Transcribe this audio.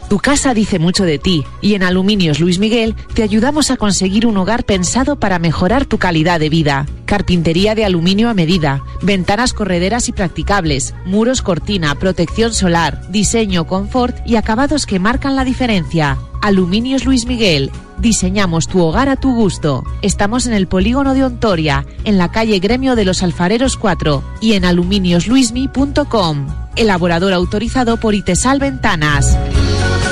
Tu casa dice mucho de ti y en Aluminios Luis Miguel te ayudamos a conseguir un hogar pensado para mejorar tu calidad de vida. Carpintería de aluminio a medida, ventanas correderas y practicables, muros cortina, protección solar, diseño, confort y acabados que marcan la diferencia. Aluminios Luis Miguel. Diseñamos tu hogar a tu gusto. Estamos en el polígono de Ontoria, en la calle Gremio de los Alfareros 4 y en aluminiosluismi.com. Elaborador autorizado por Itesal Ventanas.